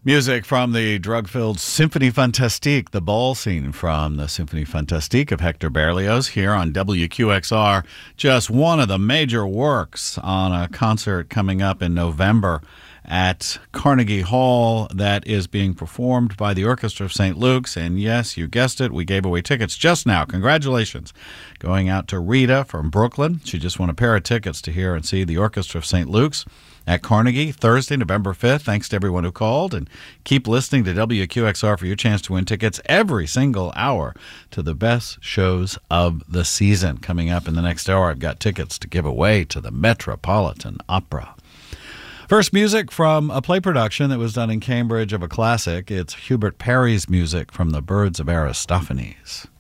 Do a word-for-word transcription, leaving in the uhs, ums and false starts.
Music from the drug-filled Symphonie Fantastique, the ball scene from the Symphonie Fantastique of Hector Berlioz here on W Q X R. Just one of the major works on a concert coming up in November at Carnegie Hall that is being performed by the Orchestra of Saint Luke's. And yes, you guessed it, we gave away tickets just now. Congratulations. Going out to Rita from Brooklyn. She just won a pair of tickets to hear and see the Orchestra of Saint Luke's at Carnegie, Thursday, November fifth. Thanks to everyone who called. And keep listening to W Q X R for your chance to win tickets every single hour to the best shows of the season. Coming up in the next hour, I've got tickets to give away to the Metropolitan Opera. First, music from a play production that was done in Cambridge of a classic. It's Hubert Parry's music from The Birds of Aristophanes.